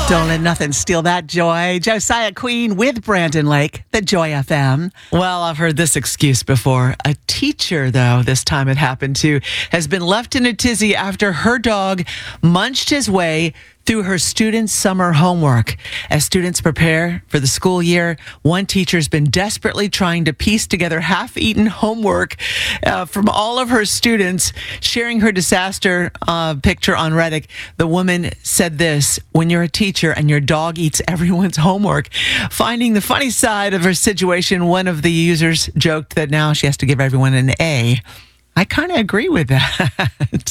Don't let nothing steal that joy. Josiah Queen with Brandon Lake, the Joy FM. Well, I've heard this excuse before. A teacher, though, this time it happened to, has been left in a tizzy after her dog munched his way through her students' summer homework. As students prepare for the school year, one teacher's been desperately trying to piece together half-eaten homework from all of her students. Sharing her disaster picture on Reddit, the woman said this: when you're a teacher and your dog eats everyone's homework. Finding the funny side of her situation, one of the users joked that now she has to give everyone an A. I kind of agree with that.